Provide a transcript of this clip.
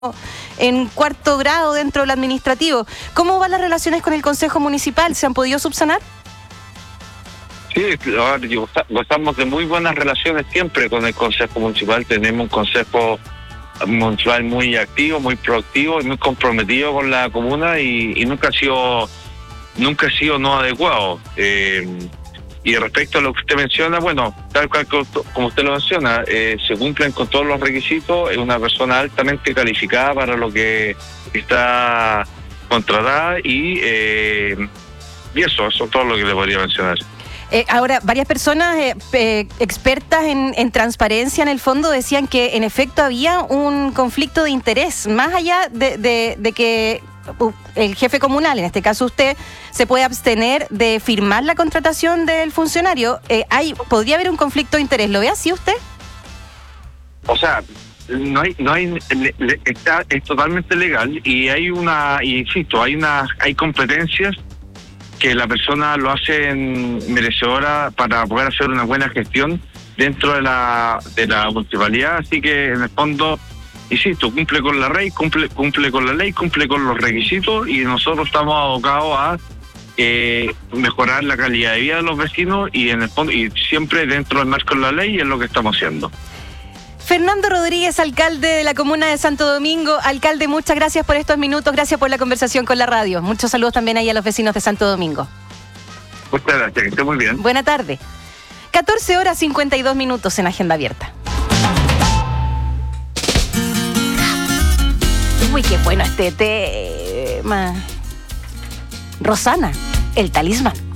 en cuarto grado dentro del administrativo. ¿Cómo van las relaciones con el Consejo Municipal? ¿Se han podido subsanar? Sí, gozamos de muy buenas relaciones siempre con el Consejo Municipal. Tenemos un Consejo Municipal muy activo, muy proactivo y muy comprometido con la comuna y nunca ha sido no adecuado. Y respecto a lo que usted menciona, bueno, tal cual como usted lo menciona, se cumplen con todos los requisitos, es una persona altamente calificada para lo que está contratada y eso es todo lo que le podría mencionar. Ahora, varias personas expertas en transparencia en el fondo decían que en efecto había un conflicto de interés, más allá de que el jefe comunal, en este caso usted, se puede abstener de firmar la contratación del funcionario. ¿Podría haber un conflicto de interés? ¿Lo ve así usted? O sea, es totalmente legal y hay competencias que la persona lo hace merecedora para poder hacer una buena gestión dentro de la municipalidad, así que en el fondo, insisto, cumple con la ley, cumple con la ley, cumple con los requisitos y nosotros estamos abocados a mejorar la calidad de vida de los vecinos y en el fondo y siempre dentro del marco de la ley es lo que estamos haciendo. Fernando Rodríguez, alcalde de la comuna de Santo Domingo. Alcalde, muchas gracias por estos minutos, gracias por la conversación con la radio. Muchos saludos también ahí a los vecinos de Santo Domingo. Muchas gracias, que esté muy bien. Buena tarde. 14:52 en Agenda Abierta. Uy, qué bueno este tema. Rosana, el talismán.